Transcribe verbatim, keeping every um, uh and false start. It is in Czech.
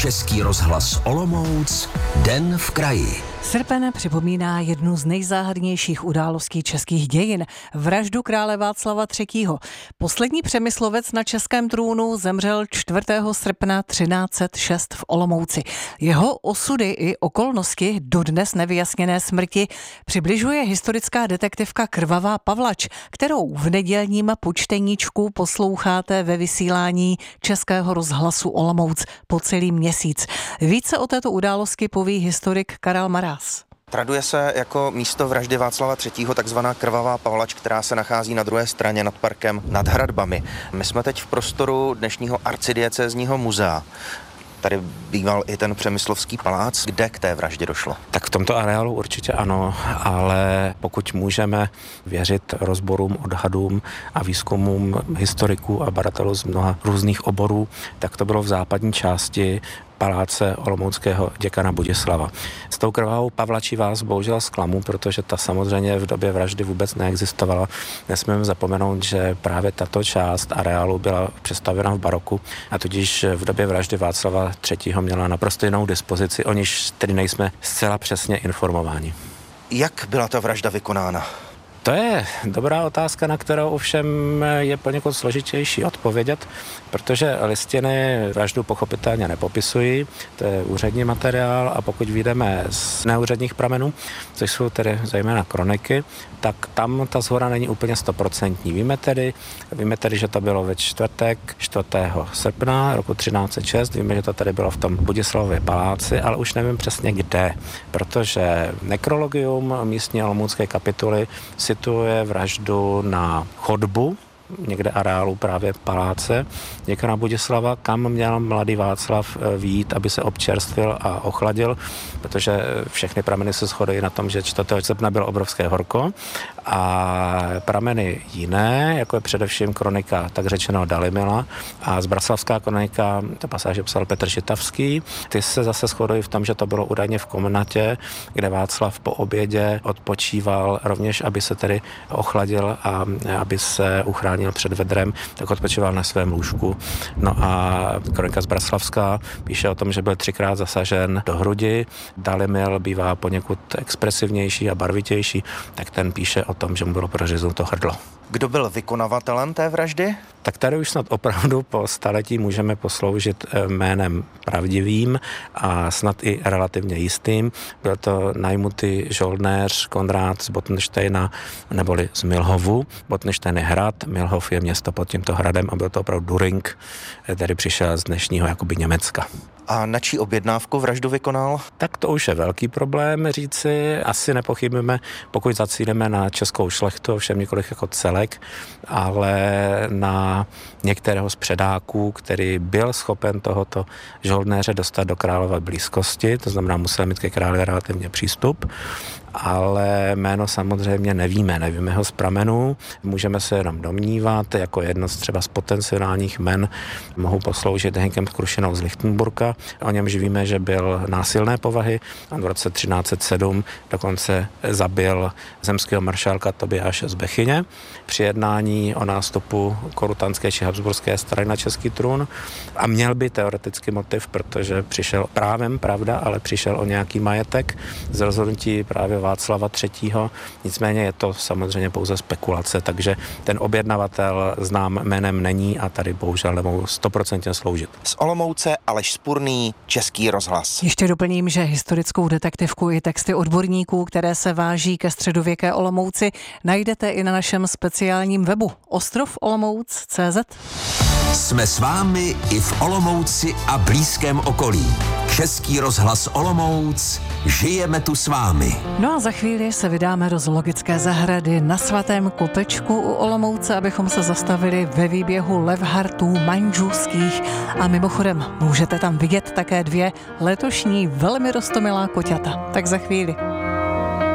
Český rozhlas Olomouc, Den v kraji. Srpen připomíná jednu z nejzáhadnějších událostí českých dějin, vraždu krále Václava třetího. Poslední Přemyslovec na českém trůnu zemřel čtvrtého srpna třináct set šest v Olomouci. Jeho osudy i okolnosti dodnes nevyjasněné smrti přibližuje historická detektivka Krvavá Pavlač, kterou v nedělním počteníčku posloucháte ve vysílání Českého rozhlasu Olomouc po celý měsíc. Více o této události poví historik Karel Marás. Traduje se jako místo vraždy Václava třetího takzvaná Krvavá Pavlač, která se nachází na druhé straně nad parkem nad hradbami. My jsme teď v prostoru dnešního arcidiecézního muzea. Tady býval i ten Přemyslovský palác. Kde k té vraždě došlo? Tak v tomto areálu určitě ano, ale pokud můžeme věřit rozborům, odhadům a výzkumům historiků a badatelů z mnoha různých oborů, tak to bylo v západní části paláce olomouckého děkana Budislava. S tou Krvavou Pavlačí vás bohužel zklamu, protože ta samozřejmě v době vraždy vůbec neexistovala. Nesmíme zapomenout, že právě tato část areálu byla přestavěna v baroku a tudíž v době vraždy Václava třetího měla naprosto jinou dispozici, o níž tedy nejsme zcela přesně informováni. Jak byla ta vražda vykonána? To je dobrá otázka, na kterou ovšem je poněkud složitější odpovědět, protože listiny vraždu pochopitelně nepopisují, to je úřední materiál a pokud vyjdeme z neúředních pramenů, což jsou tedy zejména kroniky, tak tam ta shoda není úplně stoprocentní. Víme tedy, víme tedy, že to bylo ve čtvrtek čtvrtého srpna roku třináct set šest, víme, že to tady bylo v tom Budislavově paláci, ale už nevím přesně kde, protože nekrologium místní olomoucké kapituly situuje vraždu na chodbu, někde areálu právě paláce děkana Budislava, kam měl mladý Václav vyjít, aby se občerstvil a ochladil, protože všechny prameny se shodují na tom, že čtvrtého srpna bylo obrovské horko a prameny jiné, jako je především kronika tak řečeného Dalimila a zbraslavská kronika, to pasáže psal Petr Žitavský, ty se zase shodují v tom, že to bylo údajně v komnatě, kde Václav po obědě odpočíval rovněž, aby se tedy ochladil a aby se uchránil před vedrem, tak odpočíval na svém lůžku. No a kronika zbraslavská píše o tom, že byl třikrát zasažen do hrudi. Dalimil bývá poněkud expresivnější a barvitější, tak ten píše o tom, že mu bylo prořeznuto hrdlo. Kdo byl vykonavatelem té vraždy? Tak tady už snad opravdu po staletí můžeme posloužit jménem pravdivým a snad i relativně jistým. Byl to najmutý žoldnéř Konrád z Bottenštejna, neboli z Milhovu. Bottenštejn je hrad, Milhov je město pod tímto hradem a byl to opravdu During, který přišel z dnešního jakoby Německa. A na čí objednávku vraždu vykonal? Tak to už je velký problém říci. Asi nepochybujeme, pokud zacílíme na českou šlechtu, ovšem nikoliv jako celek, ale na některého z předáků, který byl schopen tohoto žoldnéře dostat do králové blízkosti, to znamená musel mít ke králi relativně přístup, ale jméno samozřejmě nevíme, nevíme ho z pramenů, můžeme se jenom domnívat, jako jedno z třeba z potenciálních jmen mohou posloužit Henkem Krušinou z Lichtenburka, o němž víme, že byl násilné povahy a v roce třináct set sedm dokonce zabil zemského maršálka Tobiáše z Bechyně při jednání o nástupu korutanské či habsburské strany na český trůn a měl by teoreticky motiv, protože přišel právem, pravda, ale přišel o nějaký majetek z rozhodnutí právě Václava třetího. Nicméně je to samozřejmě pouze spekulace, takže ten objednavatel znám jménem není a tady bohužel nemohu stoprocentně sloužit. Z Olomouce Aleš Spurný, Český rozhlas. Ještě doplním, že historickou detektivku i texty odborníků, které se váží ke středověké Olomouci, najdete i na našem speciálním webu ostrov olomouc tečka cé zet. Jsme s vámi i v Olomouci a blízkém okolí. Český rozhlas Olomouc, žijeme tu s vámi. No a za chvíli se vydáme do zoologické zahrady na Svatém Kopečku u Olomouce, abychom se zastavili ve výběhu levhartů manžuských a mimochodem můžete tam vidět také dvě letošní velmi roztomilá koťata. Tak za chvíli.